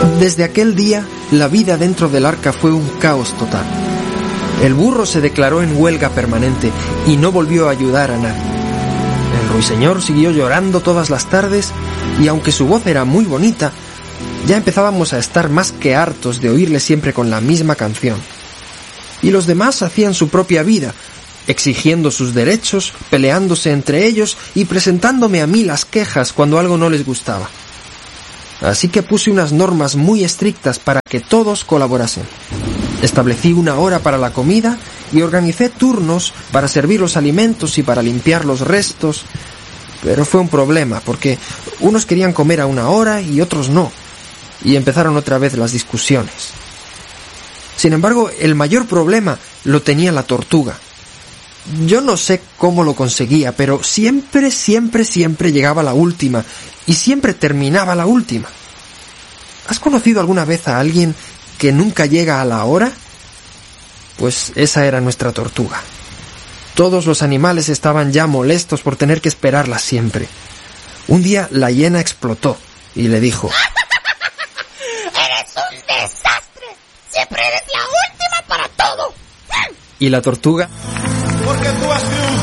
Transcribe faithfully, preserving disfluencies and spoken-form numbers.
Desde aquel día, la vida dentro del arca fue un caos total. El burro se declaró en huelga permanente y no volvió a ayudar a nadie. El ruiseñor siguió llorando todas las tardes y aunque su voz era muy bonita, ya empezábamos a estar más que hartos de oírle siempre con la misma canción. Y los demás hacían su propia vida, exigiendo sus derechos, peleándose entre ellos y presentándome a mí las quejas cuando algo no les gustaba. Así que puse unas normas muy estrictas para que todos colaborasen. Establecí una hora para la comida y organicé turnos para servir los alimentos y para limpiar los restos. Pero fue un problema, porque unos querían comer a una hora y otros no. Y empezaron otra vez las discusiones. Sin embargo, el mayor problema lo tenía la tortuga. Yo no sé cómo lo conseguía, pero siempre, siempre, siempre llegaba la última y siempre terminaba la última. ¿Has conocido alguna vez a alguien que nunca llega a la hora? Pues esa era nuestra tortuga. Todos los animales estaban ya molestos por tener que esperarla siempre. Un día la hiena explotó y le dijo: ¡Eres un desastre! ¡Siempre eres la última para todo! Y la tortuga: porque tú has triunfado.